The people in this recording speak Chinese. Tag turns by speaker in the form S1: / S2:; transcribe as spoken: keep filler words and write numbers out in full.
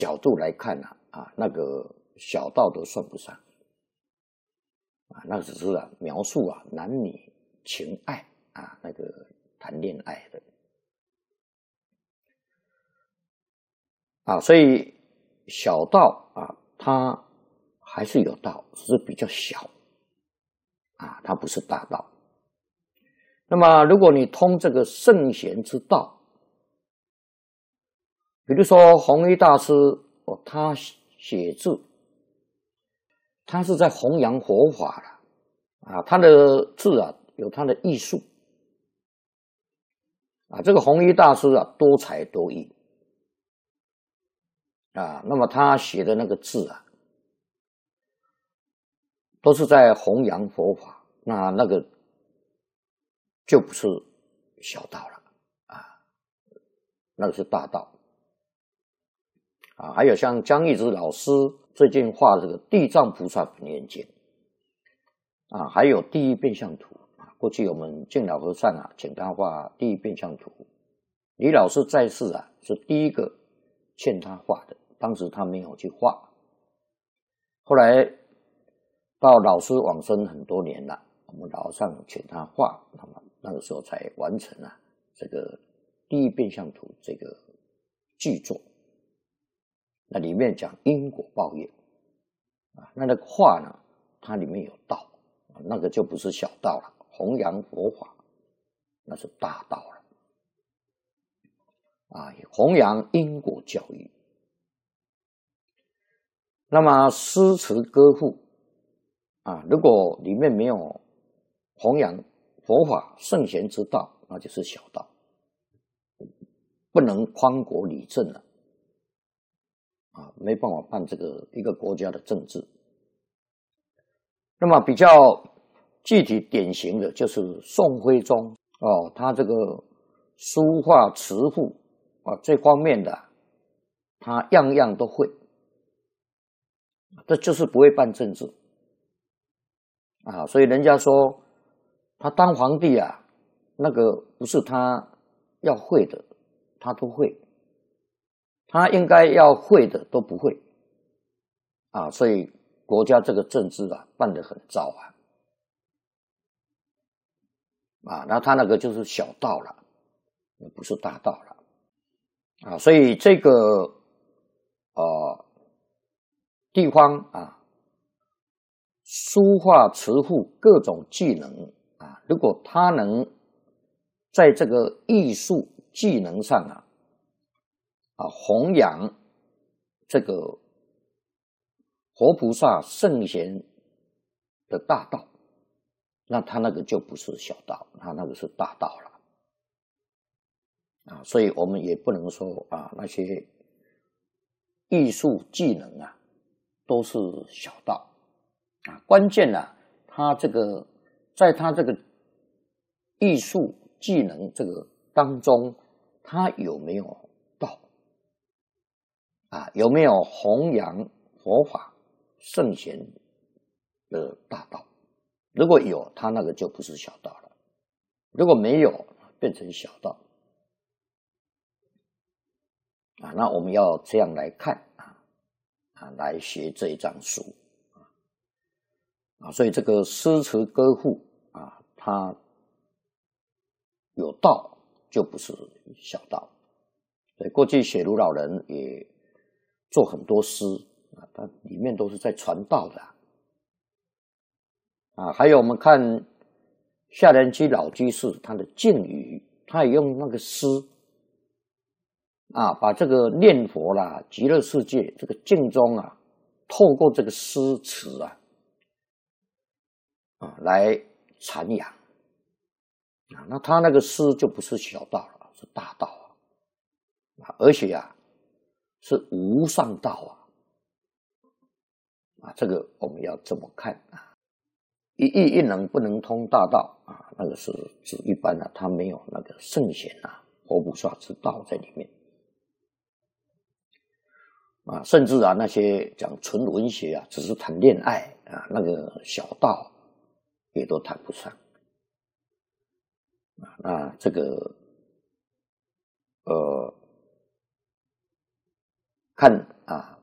S1: 角度来看啊，啊，那个小道都算不上啊，那只是啊描述啊男女情爱啊，那个谈恋爱的啊，所以小道啊，它还是有道，只是比较小啊，它不是大道。那么，如果你通这个圣贤之道，比如说弘一大师哦，他写字，他是在弘扬佛法了啊，他的字啊有他的艺术啊，这个弘一大师啊多才多艺啊，那么他写的那个字啊，都是在弘扬佛法，那那个就不是小道了啊，那个是大道啊。还有像江一直老师最近画这个地藏菩萨本愿经啊，还有地狱变相图啊。过去我们净老和尚啊，请他画地狱变相图，李老师在世啊是第一个劝他画的，当时他没有去画，后来到老师往生很多年了，我们老和尚请他画，那么那个时候才完成了这个地狱变相图这个巨作。那里面讲因果报应啊，那那个画呢，它里面有道，那个就不是小道了，弘扬佛法那是大道了啊，弘扬因果教育。那么诗词歌赋啊，如果里面没有弘扬佛法圣贤之道，那就是小道，不能匡国理政了啊，没办法办这个一个国家的政治。那么比较具体典型的就是宋徽宗哦，他这个书画词赋啊这方面的，他样样都会，这就是不会办政治啊。所以人家说他当皇帝啊，那个不是他要会的，他都会。他应该要会的都不会啊，所以国家这个政治啊办得很糟啊啊，那他那个就是小道了，不是大道了啊，所以这个呃地方啊，书画词赋各种技能啊，如果他能在这个艺术技能上啊啊弘扬这个活菩萨圣贤的大道，那他那个就不是小道，他那个是大道了啊。所以我们也不能说啊那些艺术技能啊都是小道啊。关键啊，他这个在他这个艺术技能这个当中，他有没有道啊？有没有弘扬佛法圣贤的大道？如果有，他那个就不是小道了；如果没有，变成小道啊。那我们要这样来看啊啊，来学这一章书啊。所以这个诗词歌赋啊，它有道就不是小道。所以过去写卢老人也做很多诗啊，它里面都是在传道的啊。啊，还有我们看下人居老居士他的敬语，他也用那个诗啊，把这个念佛啦、极乐世界这个境中啊，透过这个诗词啊，啊来阐扬啊，那他那个诗就不是小道了，是大道啊，而且啊是无上道啊，啊，这个我们要这么看啊。一意一能不能通大道啊，那个是指一般啊，他没有那个圣贤啊、佛菩萨之道在里面啊，甚至啊那些讲纯文学啊，只是谈恋爱啊，那个小道也都谈不上啊。那这个呃， 看啊